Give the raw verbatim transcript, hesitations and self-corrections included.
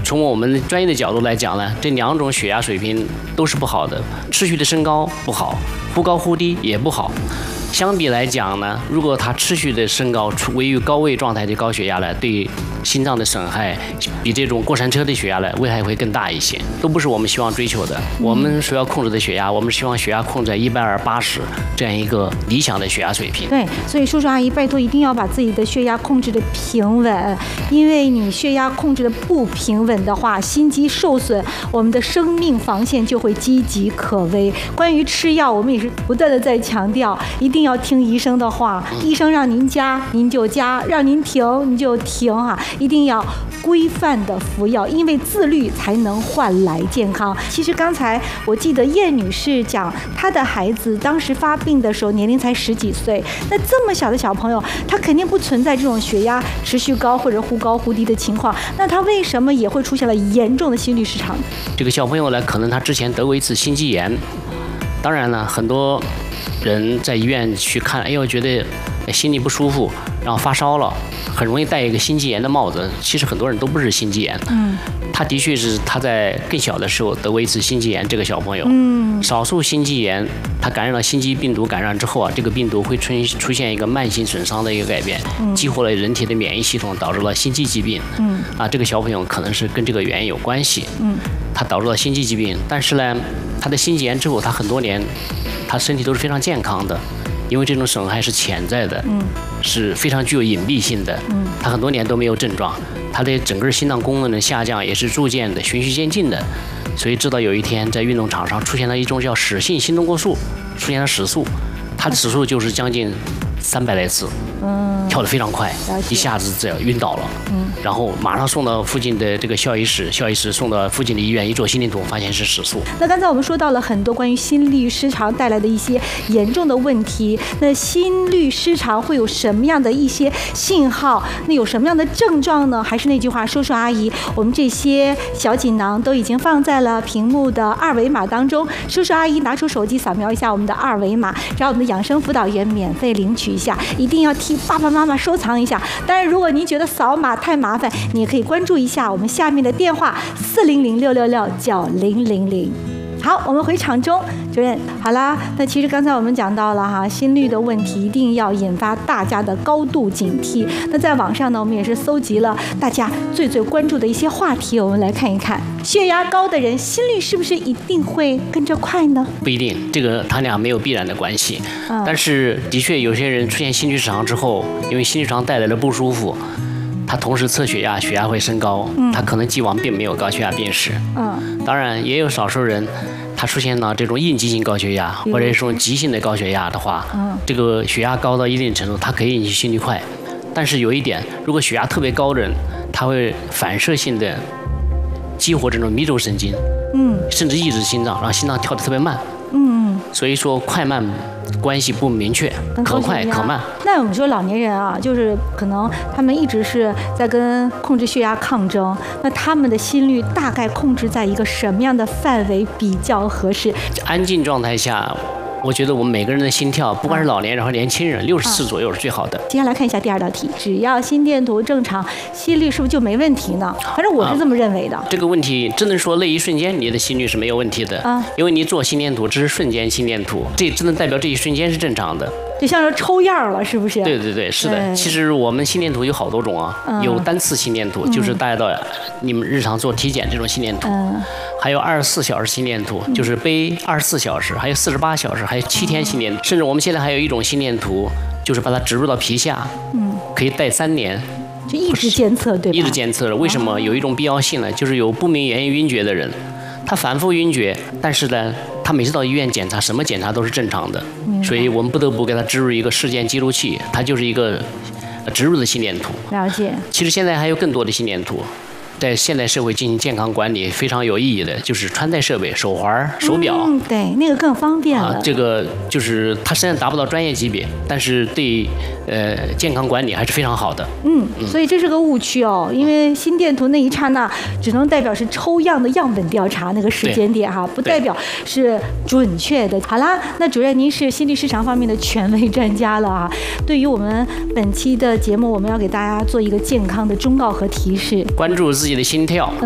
从我们专业的角度来讲呢，这两种血压水平都是不好的，持续的升高不好，忽高忽低也不好。相比来讲呢，如果它持续的升高，处于高位状态的高血压呢，对心脏的损害比这种过山车的血压呢危害会更大一些，都不是我们希望追求的。我们所要控制的血压，我们希望血压控制在一百二八十这样一个理想的血压水平。 对，所以叔叔阿姨拜托一定要把自己的血压控制的平稳，因为你血压控制的不平稳的话，心肌受损，我们的生命防线就会岌岌可危。关于吃药，我们也是不断的在强调，一定要听医生的话，医生让您加您就加，让您停您就停哈，一定要规范的服药，因为自律才能换来健康。其实刚才我记得叶女士讲，她的孩子当时发病的时候年龄才十几岁，那这么小的小朋友，他肯定不存在这种血压持续高或者忽高忽低的情况，那他为什么也会出现了严重的心律失常？ 这个小朋友呢，可能他之前得过一次心肌炎，当然呢，很多人在医院去看，哎呦，觉得心里不舒服，然后发烧了，很容易戴一个心肌炎的帽子。其实很多人都不是心肌炎，嗯，他的确是他在更小的时候得过一次心肌炎。这个小朋友，嗯，少数心肌炎，他感染了心肌病毒，感染之后啊，这个病毒会出出现一个慢性损伤的一个改变，嗯，激活了人体的免疫系统，导致了心肌疾病，嗯，啊，这个小朋友可能是跟这个原因有关系，嗯，他导致了心肌疾病，但是呢，他的心肌炎之后，他很多年，他身体都是非常健康的。因为这种损害是潜在的，嗯，是非常具有隐蔽性的，嗯，他很多年都没有症状，他的整个心脏功能的下降也是逐渐的、循序渐进的，所以直到有一天在运动场上出现了一种叫室性心动过速，出现了时速，他的时速就是将近三百来次，嗯，跳得非常快，一下子这样晕倒了，嗯，然后马上送到附近的这个校医室，校医室送到附近的医院一做心电图，发现是时速。 那刚才我们说到了很多关于心律失常带来的一些严重的问题，那心律失常会有什么样的一些信号？那有什么样的症状呢？还是那句话，叔叔阿姨，我们这些小锦囊都已经放在了屏幕的二维码当中，叔叔阿姨拿出手机扫描一下我们的二维码，让我们的养生辅导员免费领取一下，一定要替爸爸妈妈收藏一下。当然，如果您觉得扫码太麻烦，你也可以关注一下我们下面的电话四零零六六六九零零零。好，我们回场中，主任，好啦，那其实刚才我们讲到了哈，心率的问题一定要引发大家的高度警惕。那在网上呢，我们也是搜集了大家最最关注的一些话题，我们来看一看，血压高的人心率是不是一定会跟着快呢？ 不一定，这个他俩没有必然的关系。嗯、但是的确有些人出现心律失常之后，因为心律失常带来的不舒服，他同时测血压，血压会升高，嗯、他可能既往并没有高血压病史。嗯，当然也有少数人，他出现了这种应激性高血压，或者是这种急性的高血压的话，嗯，这个血压高到一定程度，它可以引起心率快。但是有一点，如果血压特别高的人，他会反射性的激活这种迷走神经，嗯，甚至抑制心脏，让心脏跳得特别慢。嗯，所以说快慢关系不明确，可快可慢。 那我们说老年人啊，就是可能他们一直是在跟控制血压抗争，那他们的心率大概控制在一个什么样的范围比较合适？ 安静状态下，我觉得我们每个人的心跳，不管是老年人和年轻人，六十次左右是最好的。 接下来看一下第二道题，只要心电图正常，心率是不是就没问题呢？反正我是这么认为的。啊、 这个问题只能说那一瞬间你的心率是没有问题的，啊、因为你做心电图只是瞬间心电图，这只能代表这一瞬间是正常的。 就像是抽样了，是不是？ 对对对，是的。哎、其实我们心电图有好多种啊，嗯、有单次心电图，嗯、就是大家到你们日常做体检这种心电图，嗯、还有二十四小时心电图，嗯、就是背二十四小时，还有四十八小时，还有七天心电图，嗯、甚至我们现在还有一种心电图，就是把它植入到皮下，嗯，可以带三年。 就一直监测，对吧？ 一直监测了。为什么有一种必要性呢？就是有不明原因晕厥的人，他反复晕厥，但是呢，他每次到医院检查，什么检查都是正常的，所以我们不得不给他植入一个事件记录器，它就是一个植入的心电图。 了解。 其实现在还有更多的心电图。在现代社会进行健康管理非常有意义的，就是穿戴设备、手环、手表。 嗯，对，那个更方便了。 啊，这个就是它虽然达不到专业级别，但是对呃健康管理还是非常好的。 嗯，嗯所以这是个误区哦，因为心电图那一刹那只能代表是抽样的样本调查那个时间点哈，不代表是准确的。好啦，那主任您是心律失常方面的权威专家了啊。对于我们本期的节目，我们要给大家做一个健康的忠告和提示， 关注自己的心跳。